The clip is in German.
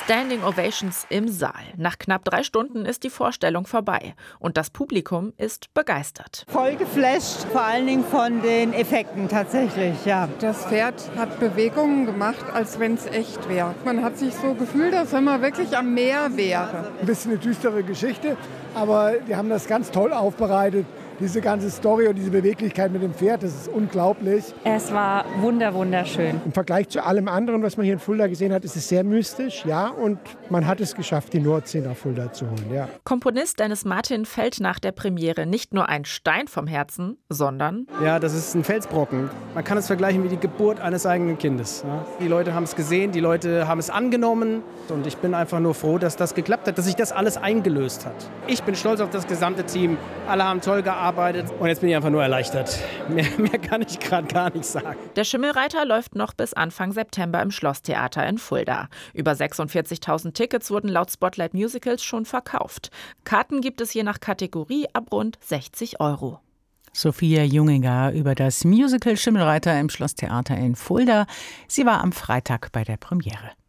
Standing Ovations im Saal. Nach knapp 3 Stunden ist die Vorstellung vorbei. Und das Publikum ist begeistert. Voll geflasht, vor allen Dingen von den Effekten tatsächlich, ja. Das Pferd hat Bewegungen gemacht, als wenn es echt wäre. Man hat sich so gefühlt, als wenn man wirklich am Meer wäre. Ein bisschen eine düstere Geschichte, aber wir haben das ganz toll aufbereitet. Diese ganze Story und diese Beweglichkeit mit dem Pferd, das ist unglaublich. Es war wunderschön. Im Vergleich zu allem anderen, was man hier in Fulda gesehen hat, ist es sehr mystisch, ja, und man hat es geschafft, die Nordsee nach Fulda zu holen, ja. Komponist Dennis Martin fällt nach der Premiere nicht nur ein Stein vom Herzen, sondern... Ja, das ist ein Felsbrocken. Man kann es vergleichen wie die Geburt eines eigenen Kindes. Ja. Die Leute haben es gesehen, die Leute haben es angenommen und ich bin einfach nur froh, dass das geklappt hat, dass sich das alles eingelöst hat. Ich bin stolz auf das gesamte Team. Alle haben toll gearbeitet. Und jetzt bin ich einfach nur erleichtert. Mehr kann ich gerade gar nicht sagen. Der Schimmelreiter läuft noch bis Anfang September im Schlosstheater in Fulda. Über 46.000 Tickets wurden laut Spotlight Musicals schon verkauft. Karten gibt es je nach Kategorie ab rund 60 €. Sophia Junginger über das Musical Schimmelreiter im Schlosstheater in Fulda. Sie war am Freitag bei der Premiere.